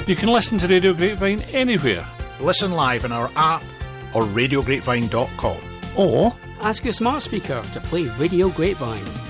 You can listen to Radio Grapevine anywhere. Listen live on our app or radiograpevine.com. Or ask your smart speaker to play Radio Grapevine.